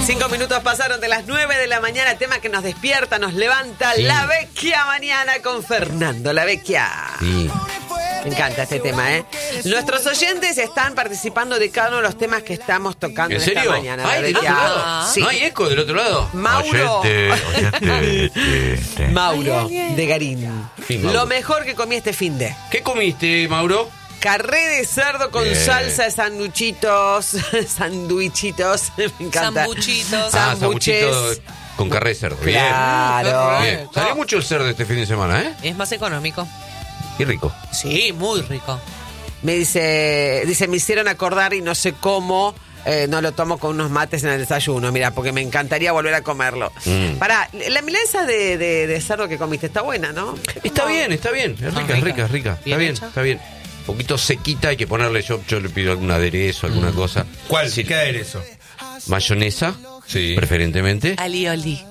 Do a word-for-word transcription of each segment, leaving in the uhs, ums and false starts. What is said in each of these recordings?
Cinco minutos pasaron de las nueve de la mañana, tema que nos despierta, nos levanta, sí. La Vecchia mañana con Fernando La Vecchia. Sí. Me encanta este tema, ¿eh? Nuestros oyentes están participando de cada uno de los temas que estamos tocando ¿En esta serio? mañana. ¿Hay del otro lado? Sí. ¿No hay eco del otro lado? Mauro. Oyente, oyente, oyente. Mauro de Garín. Sí, Mauro. Lo mejor que comí este fin de. ¿Qué comiste, Mauro? Carré de cerdo con Bien. salsa de sanduchitos, sanduichitos, me encanta. Sambuchitos. Ah, Sándwiches. sanguchitos con carré de cerdo. Bien. Claro. Bien. Salió mucho el cerdo este fin de semana, ¿eh? Es más económico. Y rico. Sí, muy rico. Me dice, dice, me hicieron acordar y no sé cómo, eh, no lo tomo con unos mates en el desayuno, mira, porque me encantaría volver a comerlo. Mm. Pará, la milanesa de, de, de cerdo que comiste está buena, ¿no? Está bien, está bien. Es rica, Ah, es rica, es rica. Está ¿Bien bien, hecha? está bien. Un poquito sequita, hay que ponerle, yo, yo le pido algún aderezo, alguna Mm. cosa. ¿Cuál? Sí. ¿Qué aderezo? Mayonesa, Sí. preferentemente. Alioli.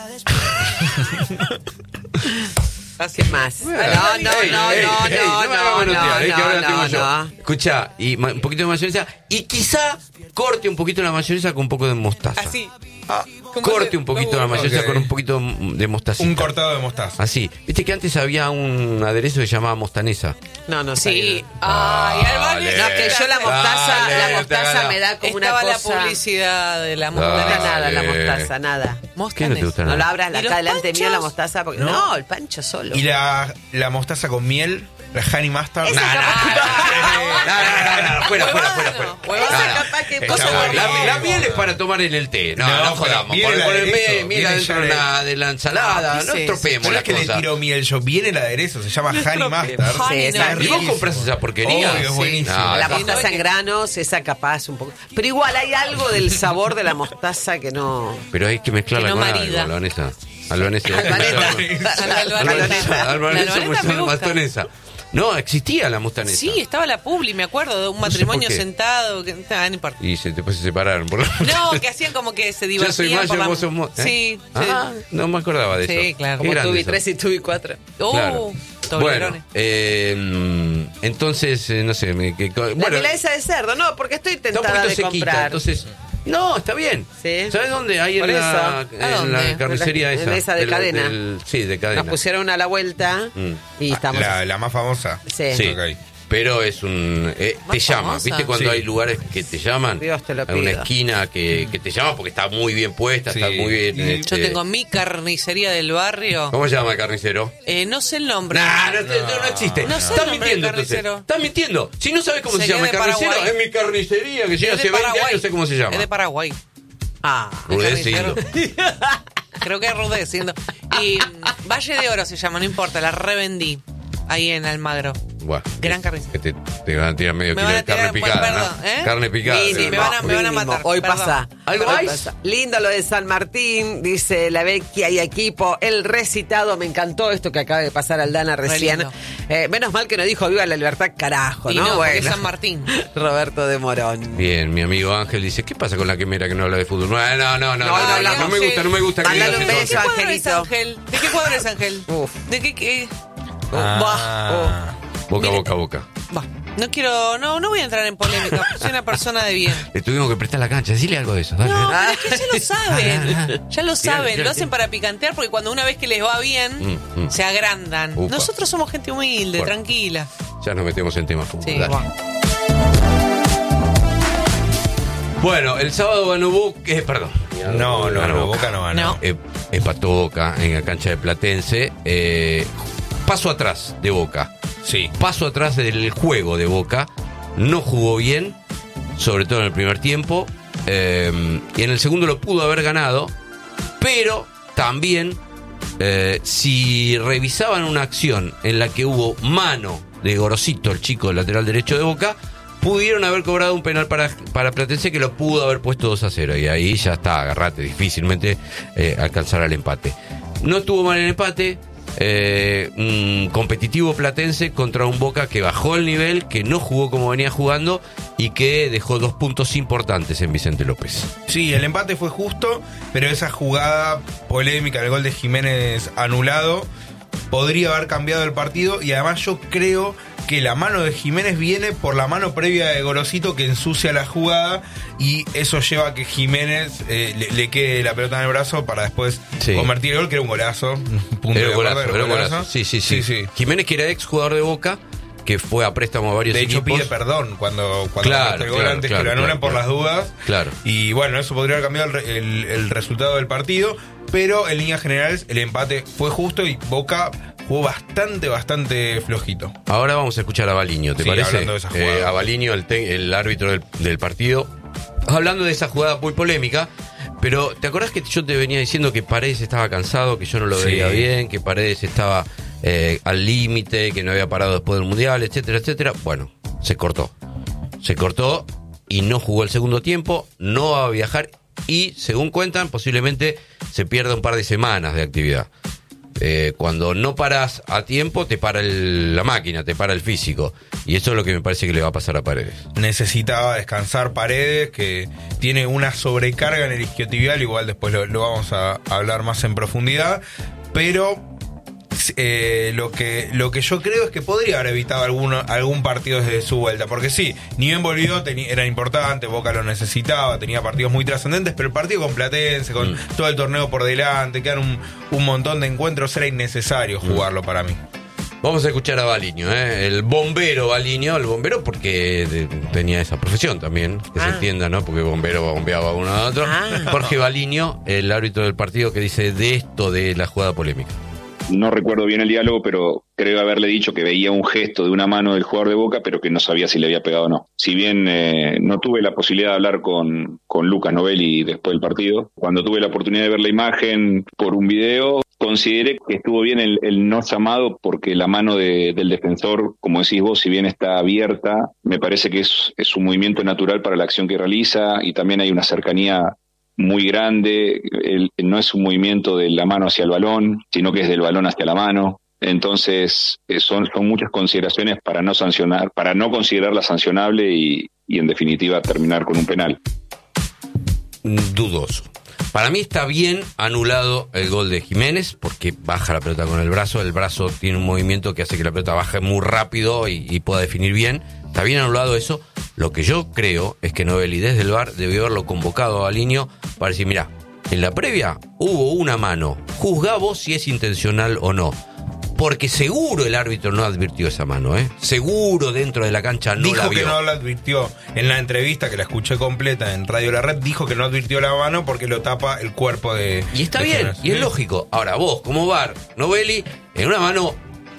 ¿Qué más? No, no, no, no, Ey, no, ey, ey, no, me hagas no, manotear, eh, que ahora la no, tengo no, yo. no. Escucha, y ma- un poquito de mayonesa. Y quizá corte un poquito la mayonesa con un poco de mostaza. Así. Corte un poquito la mayonesa Ok. con un poquito de mostacita. Un cortado de mostaza. Así. Viste que antes había un aderezo que se llamaba mostanesa. No, no Sí. sabía. Ay, Álvaro. No, que yo la mostaza, Dale, la te mostaza haga. me da como Estaba una la cosa. publicidad de la No me da mostaza. nada la Dale. mostaza, nada. ¿Qué no te gusta No nada? lo abras ¿Y acá los delante mío la panchos? mostaza porque No. no, el pancho solo. Y la, la mostaza con miel, la honey mustard. Esa No, no, capaz que- no, no, no, no, fuera, fuera, fuera, fuera. Huevada. Esa No, no. capaz que Está cosa bueno. La, No. la miel es para tomar en el té. No, No, no, jodamos. viene Poner el poner aderezo, miel, miel viene adentro ya de de- la, de la ensalada. No, No sí, estropeemos No la es que le cosa. tiro miel yo, viene el aderezo, se llama honey mustard. Honey, Sí, no. esa- ¿Y vos riquísimo. compras esa porquería? Obvio, es Sí. buenísimo. No, La no. mostaza en granos, esa capaz un poco. Pero igual hay algo del sabor de la mostaza que no. Pero hay que mezclarla Que no con marida. algo, Albanesa. Albanesa. Albaneta. La Albanesa. albanesa. La Albanesa. albanesa me gusta. Mastonesa. No, existía la mostanesa. Sí, estaba la publi, me acuerdo, de un sé matrimonio por qué. sentado. Que, ah, no importa. Y se, después se separaron. Por la... No, que hacían como que se Yo divertían soy mayo, por la... vos sos mo- ¿eh? Sí, Ah, no me acordaba de Sí, eso. claro. Qué Como grande tuve eso. tres y tuve cuatro. sí. Uh, Claro. Bueno, toblerones. eh, entonces, eh, no sé, me, que, La bueno, milanesa de cerdo, no, porque estoy está un tentada poquito de sequita, comprar. entonces... No, está bien. Sí. ¿Sabes dónde? Ahí Por en la, eso. en ¿A dónde? la carnicería En esa. esa de Del- cadena. del- sí, de cadena. Nos pusieron a la vuelta Mm. y estamos. La, la más famosa. Sí. Sí, Ok. pero es un... eh, Más te llama, famosa. ¿viste? Cuando Sí. hay lugares que te llaman, Dios te lo hay una pido. esquina que, que te llama porque está muy bien puesta, Sí. está muy bien... Y- este, Yo tengo mi carnicería del barrio. ¿Cómo se llama el carnicero? Eh, no sé el nombre. Nah, no, no, no existe. No sé el Estás nombre mintiendo del entonces. carnicero. Estás mintiendo. Si no sabes cómo se, Se llama el queda de carnicero, Paraguay. es mi carnicería, que llega Es hace de veinte Paraguay. años, sé cómo se llama. Es de Paraguay. Ah, El Rudecindo. carnicero. Creo que es Rudecindo. Y mm, Valle de Oro se llama, no importa, la revendí. Ahí en Almagro. Buah, Gran carnicero. que te, te van a tirar medio Me kilo van de a tirar- carne picada, bueno, ¿no? perdón, ¿eh? Carne picada. Mínimo, Sí, me van a- me van a mínimo. matar, Hoy perdón. pasa. ¿Algo Hoy más? pasa. Lindo lo de San Martín, dice la Vecchia y equipo. El recitado, me encantó esto que acaba de pasar Aldana recién. lindo. Eh, menos mal que no dijo viva la libertad, carajo, Y ¿no? no, porque Bueno. es San Martín. Roberto de Morón. Bien, mi amigo Ángel dice, ¿qué pasa con la quimera que no habla de fútbol? No, no, no, no, no, no no, hablamos. no me gusta, no me gusta que Mándale digas un eso. beso, ¿De qué cuadro es Angelito. Ángel? ¿De qué cuadro es Ángel? Uf. ¿De qué? qué? Ah. Boca, Mire. boca, boca. Bah, no quiero, no, no voy a entrar en polémica. Soy una persona de bien. Le tuvimos que prestar la cancha, decile algo de eso, dale. No, Ah. pero es que ya lo saben. Ya lo saben. Tira, Lo hacen tira. para picantear porque cuando una vez que les va bien, Mm, mm. se agrandan. Upa. Nosotros somos gente humilde, Bueno. tranquila. Ya nos metemos en temas fútbol. Sí, dale. bah. Bueno, el sábado ganó Boca, eh, perdón. No, no, Ganó no, Boca no ganó. No. Eh, empató Boca en la cancha de Platense. Eh, paso atrás de Boca. Sí. Paso atrás del juego de Boca. No jugó bien, sobre todo en el primer tiempo. Eh, y en el segundo lo pudo haber ganado. Pero también, eh, si revisaban una acción en la que hubo mano de Gorosito, el chico del lateral derecho de Boca, pudieron haber cobrado un penal para, para Platense que lo pudo haber puesto dos a cero. Y ahí ya está, agarrate, difícilmente eh, alcanzar al empate. No estuvo mal el empate. Eh, un competitivo Platense contra un Boca que bajó el nivel, que no jugó como venía jugando y que dejó dos puntos importantes en Vicente López. Sí, el empate fue justo, pero esa jugada polémica, el gol de Jiménez anulado, podría haber cambiado el partido y además yo creo que la mano de Jiménez viene por la mano previa de Gorosito que ensucia la jugada y eso lleva a que Jiménez eh, le, le quede la pelota en el brazo para después Sí. convertir el gol, que era un golazo. Punto Era de golazo, acuerdo, era un golazo. golazo. Sí, sí, sí, Sí, sí. Jiménez, que era ex jugador de Boca, que fue a préstamo a varios De hecho, equipos. pide perdón cuando, cuando Claro, mete el gol claro, antes claro, que lo anulan claro, por claro. las dudas. Claro. Y bueno, eso podría haber cambiado el, re- el- el resultado del partido. Pero en líneas generales, el empate fue justo y Boca jugó bastante, bastante flojito. Ahora vamos a escuchar a Baliño, ¿te Sí, parece? hablando de esa jugada. Eh, a Baliño, el, te- el árbitro del, del partido, hablando de esa jugada muy polémica. Pero, ¿te acordás que yo te venía diciendo que Paredes estaba cansado, que yo no lo Sí. veía bien, que Paredes estaba eh, al límite, que no había parado después del Mundial, etcétera, etcétera? Bueno, se cortó. Se cortó y no jugó el segundo tiempo, no va a viajar y, según cuentan, posiblemente se pierda un par de semanas de actividad. Eh, cuando no paras a tiempo, te para el- la máquina, te para el físico. Y eso es lo que me parece que le va a pasar a Paredes. Necesitaba descansar Paredes, que tiene una sobrecarga en el isquiotibial, igual después lo, lo vamos a hablar más en profundidad, pero eh, lo que lo que yo creo es que podría haber evitado alguno, algún partido desde su vuelta, porque sí, ni bien volvió, teni- era importante, Boca lo necesitaba, tenía partidos muy trascendentes, pero el partido con Platense, con Mm. todo el torneo por delante, quedan un, un montón de encuentros, era innecesario jugarlo para mí. Vamos a escuchar a Baliño, ¿eh? El bombero Baliño, el bombero porque de- tenía esa profesión también, que se Ah. entienda, ¿no? Porque bombero bombeaba uno a otro. Ah. Jorge Baliño, el árbitro del partido, que dice de esto de la jugada polémica. No recuerdo bien el diálogo, pero creo haberle dicho que veía un gesto de una mano del jugador de Boca, pero que no sabía si le había pegado o no. Si bien eh, no tuve la posibilidad de hablar con, con Lucas Novelli después del partido, cuando tuve la oportunidad de ver la imagen por un video, consideré que estuvo bien el, el no llamado porque la mano de, del defensor, como decís vos, si bien está abierta, me parece que es, es un movimiento natural para la acción que realiza y también hay una cercanía muy grande, el, no es un movimiento de la mano hacia el balón, sino que es del balón hacia la mano. Entonces eh, son, son muchas consideraciones para no sancionar, para no considerarla sancionable y, y en definitiva terminar con un penal. Dudoso. Para mí está bien anulado el gol de Jiménez porque baja la pelota con el brazo. El brazo tiene un movimiento que hace que la pelota baje muy rápido y, y pueda definir bien. Está bien anulado eso. Lo que yo creo es que Novelli desde el V A R debió haberlo convocado a Baliño para decir, mira, en la previa hubo una mano. Juzgá vos si es intencional o no. Porque seguro el árbitro no advirtió esa mano, ¿eh? Seguro dentro de la cancha no dijo la vio. que no la advirtió en la entrevista, que la escuché completa en Radio La Red, dijo que no advirtió la mano porque lo tapa el cuerpo de... Y está de bien, Jiménez. y es Sí. lógico. Ahora vos, como V A R, Novelli, en una mano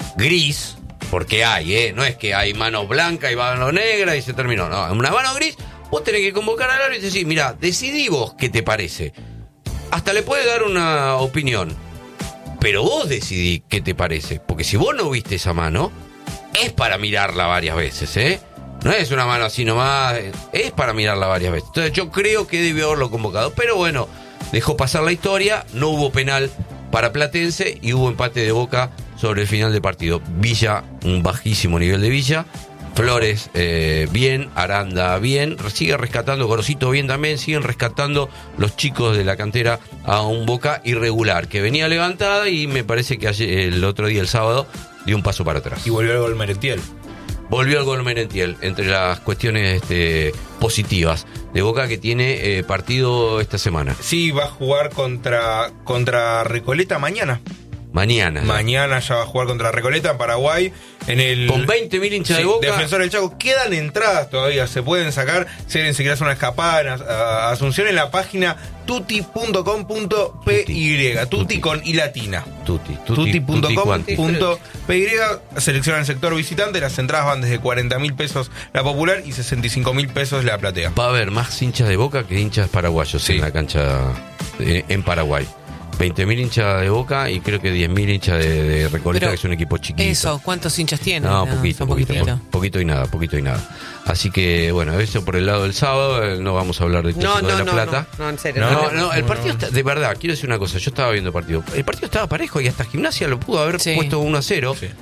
gris, porque hay, ¿eh? No es que hay mano blanca y mano negra y se terminó. No, en una mano gris, vos tenés que convocar al árbitro y decir, mira, decidí vos qué te parece. Hasta le puede dar una opinión, pero vos decidí qué te parece. Porque si vos no viste esa mano, es para mirarla varias veces, ¿eh? No es una mano así nomás, es para mirarla varias veces. Entonces yo creo que debió haberlo convocado. Pero bueno, dejó pasar la historia, no hubo penal para Platense y hubo empate de Boca sobre el final del partido. Villa, un bajísimo nivel de Villa. Flores, eh, bien. Aranda, bien. Sigue rescatando, Gorosito, bien también. Siguen rescatando los chicos de la cantera a un Boca irregular, que venía levantada y me parece que ayer, el otro día, el sábado, dio un paso para atrás. Y volvió el gol Merentiel. Volvió el gol Merentiel, entre las cuestiones este, positivas de Boca, que tiene eh, partido esta semana. Sí, va a jugar contra, contra Recoleta mañana. Mañana. Mañana ya va a jugar contra Recoleta en Paraguay. En el, Con veinte mil hinchas Sí, de Boca. Defensor del Chaco. Quedan entradas todavía, se pueden sacar. Si alguien se quiere hacer una escapada en a- a Asunción, en la página tuti punto com punto p y. Tuti, Tuti. con i latina. Tuti, tuti, tuti punto com cuanti. punto p y. Selecciona el sector visitante. Las entradas van desde cuarenta mil pesos la popular y sesenta y cinco mil pesos la platea. Va a haber más hinchas de Boca que hinchas paraguayos Sí. en la cancha eh, en Paraguay. veinte mil hinchas de Boca y creo que diez mil hinchas de, de Recoleta, Pero que es un equipo chiquito. Eso, ¿cuántos hinchas tiene? No, poquito, son poquito, poquitito. po- poquito y nada, poquito y nada. Así que, bueno, eso por el lado del sábado, eh, no vamos a hablar de No, Clásico no, de La no, Plata. no, no, en serio. No, No, no, el no, partido no. está, de verdad, quiero decir una cosa, yo estaba viendo el partido. El partido estaba parejo y hasta Gimnasia lo pudo haber Sí. puesto uno a cero. Sí.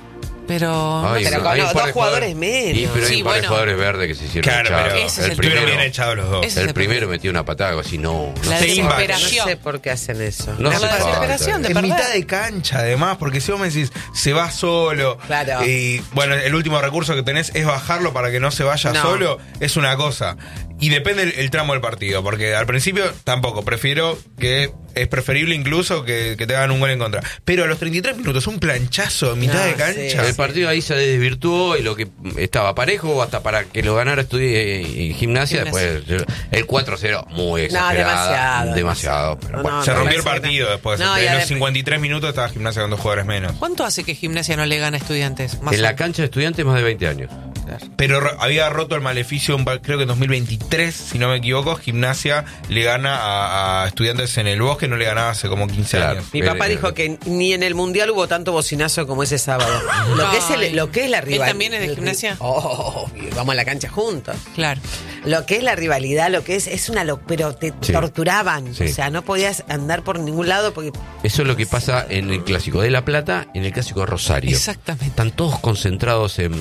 Pero... Ay, pero no, con hay un dos par de jugadores Sí, menos. pero hay Sí, un par de bueno. jugadores verdes que se hicieron Claro, echar. pero Ese es el estuvieron primero. bien echados los dos. Ese es El el primero metió una patada, algo así, no. no La sé. Steinbach. No desesperación. sé por qué hacen eso. No La hace falta. desesperación de En perder. mitad de cancha, además, porque si vos me decís, se va solo. Claro. Y bueno, el último recurso que tenés es bajarlo para que no se vaya No. solo, es una cosa. Y depende el, el tramo del partido, porque al principio tampoco, prefiero que es preferible incluso que, que te hagan un gol en contra. Pero a los treinta y tres minutos, un planchazo en mitad No, de sí. cancha. El partido ahí se desvirtuó y lo que estaba parejo hasta para que lo ganara estudié en gimnasia, Gimnasia. después el cuatro cero muy No, exagerado. demasiado. demasiado. Pero No, bueno. no, Se me rompió el parece que partido no. después. No, y en los además- cincuenta y tres minutos estaba Gimnasia con dos jugadores menos. ¿Cuánto hace que Gimnasia no le gana a Estudiantes? Más En o la menos. cancha de estudiantes más de veinte años. Pero ro- había roto el maleficio, un pa- creo que en dos mil veintitrés, si no me equivoco, Gimnasia le gana a, a Estudiantes en el Bosque, no le ganaba hace como quince Claro. años. Mi Eh, papá eh, dijo que ni en el mundial hubo tanto bocinazo como ese sábado. Lo que es, Ay. el- lo que es la ¿Él rivalidad. también es de Gimnasia? Oh, vamos a la cancha juntos. Claro. Lo que es la rivalidad, lo que es, es una locura, pero te Sí. torturaban. Sí. O sea, no podías andar por ningún lado porque Eso es lo que pasa en el clásico de La Plata, en el clásico de Rosario. Exactamente. Están todos concentrados en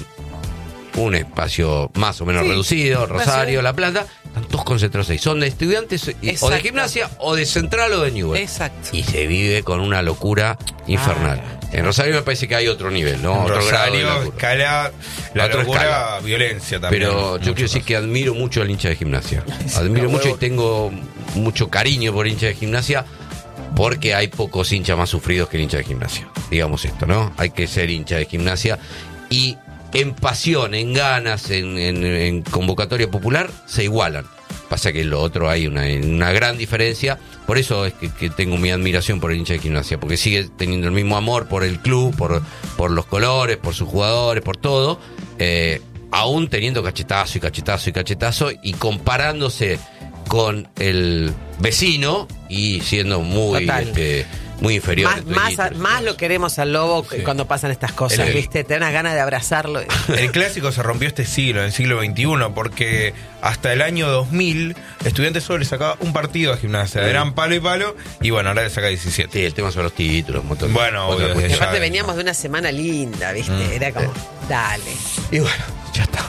un espacio más o menos Sí. reducido, Rosario, ciudad. La Plata, están todos concentrados ahí. Son de estudiantes y- o de Exacto. gimnasia o de central o de Newell. Exacto. Y se vive con una locura infernal. En Rosario me parece que hay otro nivel, ¿no? Otro grado de Rosario, locura. escala, la Otra locura, escala. violencia también. Pero yo Mucho quiero decir más. que admiro mucho al hincha de gimnasia. Admiro mucho y tengo mucho cariño por hincha de gimnasia porque hay pocos hinchas más sufridos que el hincha de gimnasia. Digamos esto, ¿no? Hay que ser hincha de gimnasia y en pasión, en ganas, en, en- en convocatoria popular se igualan. Pasa que lo otro hay una, una gran diferencia. Por eso es que, que tengo mi admiración por el hincha de gimnasia, porque sigue teniendo el mismo amor por el club, por, por los colores, por sus jugadores, por todo, eh, aún teniendo cachetazo y cachetazo y cachetazo y comparándose con el vecino y siendo muy, Total. este, muy inferior. más, en más, Twitter. más lo queremos al lobo que Sí. cuando pasan estas cosas, El- ¿viste? Te dan unas ganas de abrazarlo. El clásico se rompió este siglo, en el siglo veintiuno, porque hasta el año dos mil, Estudiantes solo le sacaba un partido a Gimnasia. Sí. Eran palo y palo, y bueno, ahora le saca diecisiete. Sí, el tema son los títulos. un montón de- Bueno, otra obvio, cuestión. Y ya aparte ves. veníamos de una semana linda, ¿viste? Mm. Era como, dale. Y bueno, ya está.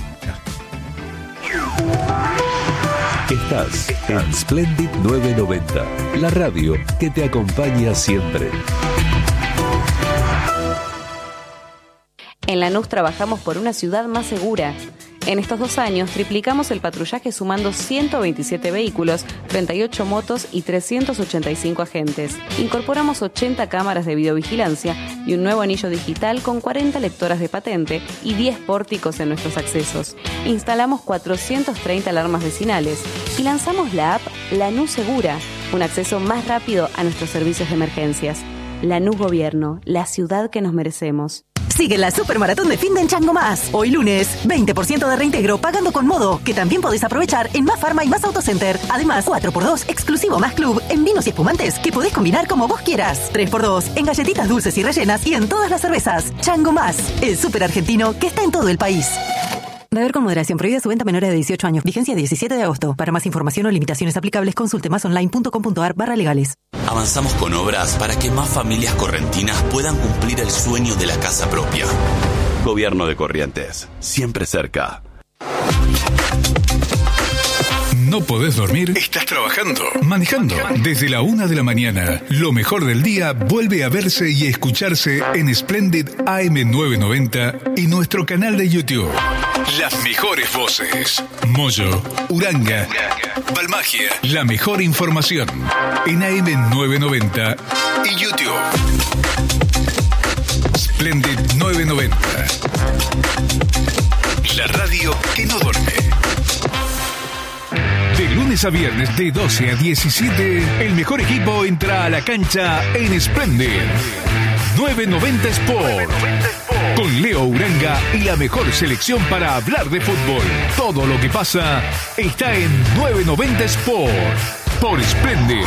Estás en Splendid novecientos noventa, la radio que te acompaña siempre. En Lanús trabajamos por una ciudad más segura. En estos dos años triplicamos el patrullaje sumando ciento veintisiete vehículos, treinta y ocho motos y trescientos ochenta y cinco agentes. Incorporamos ochenta cámaras de videovigilancia y un nuevo anillo digital con cuarenta lectoras de patente y diez pórticos en nuestros accesos. Instalamos cuatrocientas treinta alarmas vecinales y lanzamos la app Lanús Segura, un acceso más rápido a nuestros servicios de emergencias. Lanús Gobierno, la ciudad que nos merecemos. Sigue la Supermaratón de Fin de en Chango Más. Hoy lunes, veinte por ciento de reintegro pagando con Modo, que también podés aprovechar en Más Farma y Más Autocenter. Además, cuatro por dos exclusivo Más Club en vinos y espumantes que podés combinar como vos quieras. tres por dos en galletitas dulces y rellenas y en todas las cervezas. Chango Más, el súper argentino que está en todo el país. Beber con moderación. Prohibida su venta a menores de dieciocho años. Vigencia diecisiete de agosto. Para más información o limitaciones aplicables, consulte masonline.com.ar barra legales. Avanzamos con obras para que más familias correntinas puedan cumplir el sueño de la casa propia. Gobierno de Corrientes, siempre cerca. ¿No podés dormir? ¿Estás trabajando? ¿Manejando? Desde la una de la mañana, lo mejor del día vuelve a verse y escucharse en Splendid A M novecientos noventa y nuestro canal de YouTube. Las mejores voces. Moyo, Uranga, Balmagia. La mejor información en A M novecientos noventa y YouTube. Splendid novecientos noventa. La radio que no duerme. De lunes a viernes de doce a diecisiete, el mejor equipo entra a la cancha en Splendid novecientos noventa Sport. Con Leo Uranga y la mejor selección para hablar de fútbol. Todo lo que pasa está en novecientos noventa Sport por Splendid.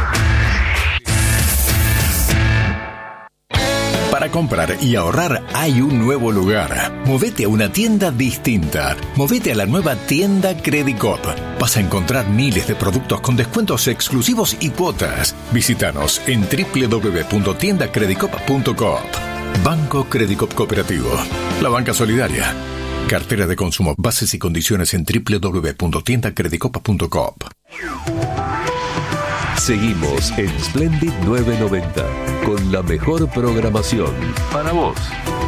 Para comprar y ahorrar hay un nuevo lugar. Movete a una tienda distinta. Movete a la nueva tienda Credicop. Vas a encontrar miles de productos con descuentos exclusivos y cuotas. Visítanos en doble u doble u doble u punto tienda credicop punto com. Banco Credicop Cooperativo. La banca solidaria. Cartera de consumo. Bases y condiciones en doble u doble u doble u punto tienda credicop punto com. Seguimos en Splendid novecientos noventa con la mejor programación para vos.